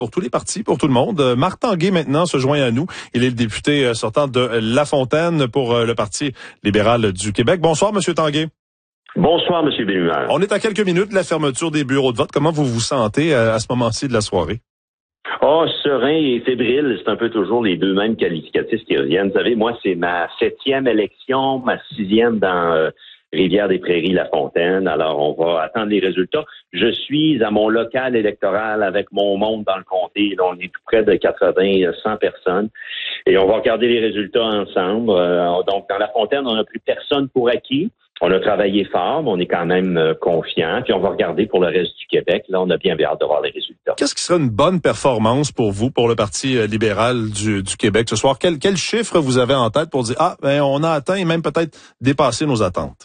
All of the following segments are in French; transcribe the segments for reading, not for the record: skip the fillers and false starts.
pour tous les partis, pour tout le monde. Marc Tanguay, maintenant, se joint à nous. Il est le député sortant de Lafontaine pour le Parti libéral du Québec. Bonsoir, Monsieur Tanguay. Bonsoir, M. Bellemare. On est à quelques minutes de la fermeture des bureaux de vote. Comment vous vous sentez à ce moment-ci de la soirée? Serein et fébrile, c'est un peu toujours les deux mêmes qualificatifs qui reviennent. Vous savez, moi, c'est ma 7e élection, ma 6e dans Rivière-des-Prairies-Lafontaine. Alors, on va attendre les résultats. Je suis à mon local électoral avec mon monde dans le comté. Là, on est tout près de 80-100 personnes. Et on va regarder les résultats ensemble. Donc, dans Lafontaine, on n'a plus personne pour acquis. On a travaillé fort, mais on est quand même confiant. Puis on va regarder pour le reste du Québec. Là, on a bien hâte de voir les résultats. Qu'est-ce qui serait une bonne performance pour vous, pour le Parti libéral du Québec ce soir? Quel chiffre vous avez en tête pour dire, on a atteint et même peut-être dépassé nos attentes?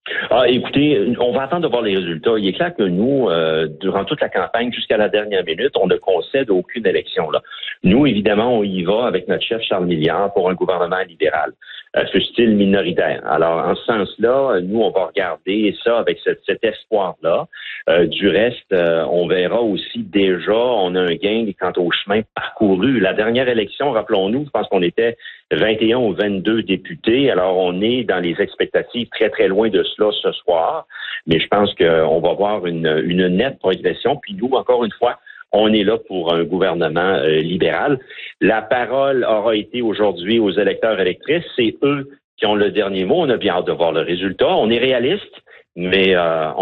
Écoutez, on va attendre de voir les résultats. Il est clair que nous, durant toute la campagne, jusqu'à la dernière minute, on ne concède aucune élection. Là. Nous, évidemment, on y va avec notre chef Charles Milliard pour un gouvernement libéral, fût-il minoritaire. Alors, en ce sens-là, nous, on va regarder ça avec cet espoir-là. Du reste, on verra aussi déjà, on a un gain quant au chemin parcouru. La dernière élection, rappelons-nous, je pense qu'on était 21 ou 22 députés. Alors, on est dans les expectatives très, très loin de cela ce soir. Mais je pense qu'on va voir une nette progression. Puis nous, encore une fois, on est là pour un gouvernement libéral. La parole aura été aujourd'hui aux électeurs électrices. C'est eux qui ont le dernier mot. On a bien hâte de voir le résultat. On est réaliste, mais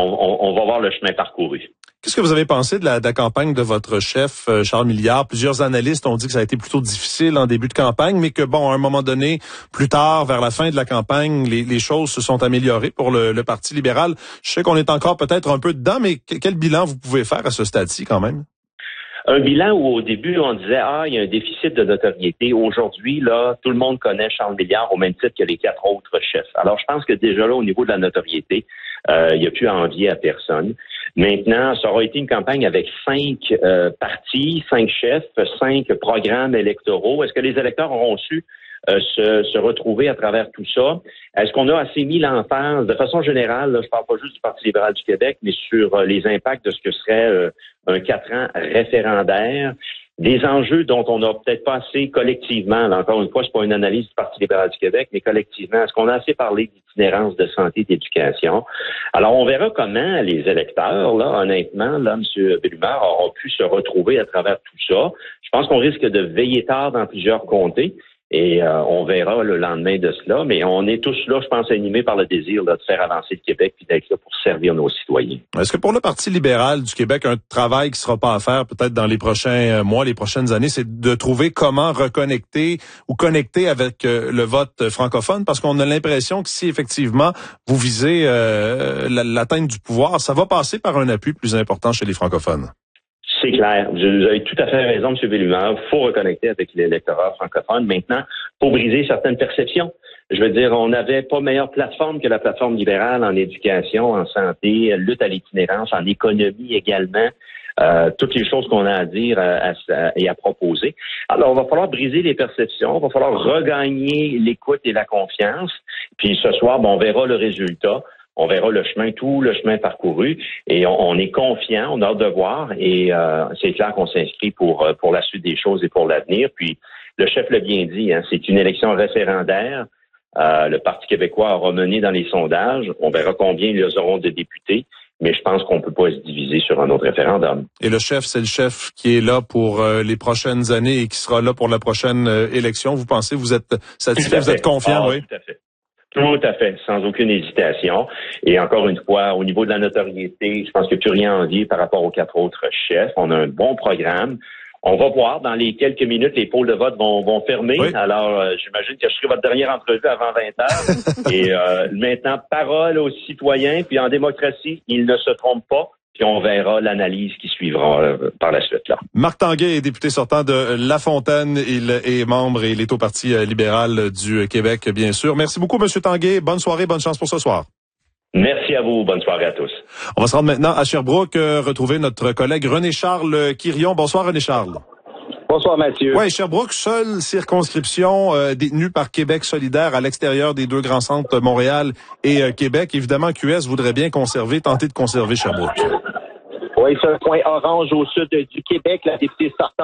on va voir le chemin parcouru. Qu'est-ce que vous avez pensé de la campagne de votre chef, Charles Milliard? Plusieurs analystes ont dit que ça a été plutôt difficile en début de campagne, mais que, à un moment donné, plus tard, vers la fin de la campagne, les choses se sont améliorées pour le Parti libéral. Je sais qu'on est encore peut-être un peu dedans, mais quel bilan vous pouvez faire à ce stade-ci quand même? Un bilan où au début, on disait, il y a un déficit de notoriété. Aujourd'hui, là, tout le monde connaît Charles Milliard au même titre que les 4 autres chefs. Alors, je pense que déjà là, au niveau de la notoriété, il n'y a plus à envier à personne. Maintenant, ça aura été une campagne avec 5 partis, 5 chefs, 5 programmes électoraux. Est-ce que les électeurs auront su se retrouver à travers tout ça? Est-ce qu'on a assez mis l'emphase, de façon générale, là, je parle pas juste du Parti libéral du Québec, mais sur les impacts de ce que serait un 4 ans référendaire, des enjeux dont on n'a peut-être pas assez collectivement, là, encore une fois, c'est pas une analyse du Parti libéral du Québec, mais collectivement, est-ce qu'on a assez parlé d'itinérance de santé et d'éducation? Alors, on verra comment les électeurs, là, honnêtement, là, M. Bellemare, auront pu se retrouver à travers tout ça. Je pense qu'on risque de veiller tard dans plusieurs comtés. Et on verra le lendemain de cela, mais on est tous là, je pense, animés par le désir là, de faire avancer le Québec puis d'être là pour servir nos citoyens. Est-ce que pour le Parti libéral du Québec, un travail qui sera pas à faire peut-être dans les prochains mois, les prochaines années, c'est de trouver comment reconnecter ou connecter avec le vote francophone? Parce qu'on a l'impression que si effectivement vous visez l'atteinte du pouvoir, ça va passer par un appui plus important chez les francophones. C'est clair. Vous avez tout à fait raison, M. Bellemare. Il faut reconnecter avec l'électorat francophone. Maintenant, pour briser certaines perceptions. Je veux dire, on n'avait pas meilleure plateforme que la plateforme libérale en éducation, en santé, lutte à l'itinérance, en économie également. Toutes les choses qu'on a à dire et à proposer. Alors, il va falloir briser les perceptions, il va falloir regagner l'écoute et la confiance. Puis ce soir, on verra le résultat. On verra tout le chemin parcouru, et on est confiant, on a hâte de voir, et c'est clair qu'on s'inscrit pour la suite des choses et pour l'avenir. Puis le chef l'a bien dit, c'est une élection référendaire. Le Parti québécois aura mené dans les sondages. On verra combien ils auront de députés, mais je pense qu'on peut pas se diviser sur un autre référendum. Et le chef, c'est le chef qui est là pour les prochaines années et qui sera là pour la prochaine élection. Vous pensez, vous êtes satisfait, vous êtes confiant, oui? Tout à fait. Tout à fait, sans aucune hésitation. Et encore une fois, au niveau de la notoriété, je pense qu'il n'y a plus rien à envier par rapport aux 4 autres chefs. On a un bon programme. On va voir, dans les quelques minutes, les pôles de vote vont fermer. Oui. Alors, j'imagine que je serai votre dernière entrevue avant 20 heures. Et maintenant, parole aux citoyens. Puis en démocratie, ils ne se trompent pas. Puis on verra l'analyse qui suivra par la suite. Là. Marc Tanguay est député sortant de Lafontaine. Il est membre et il est au Parti libéral du Québec, bien sûr. Merci beaucoup, M. Tanguay. Bonne soirée, bonne chance pour ce soir. Merci à vous. Bonne soirée à tous. On va se rendre maintenant à Sherbrooke, retrouver notre collègue René-Charles Quirion. Bonsoir, René-Charles. Bonsoir, Mathieu. Oui, Sherbrooke, seule circonscription détenue par Québec solidaire à l'extérieur des 2 grands centres, Montréal et Québec. Évidemment, QS voudrait bien tenter de conserver Sherbrooke. Oui, c'est un point orange au sud du Québec. La députée sortante